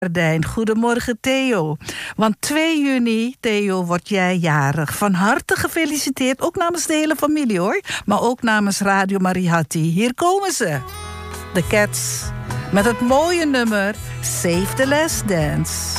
Goedemorgen Theo. Want 2 juni, Theo, word jij jarig. Van harte gefeliciteerd. Ook namens de hele familie hoor. Maar ook namens Radio Marihati. Hier komen ze. De Cats. Met het mooie nummer Save the Last Dance.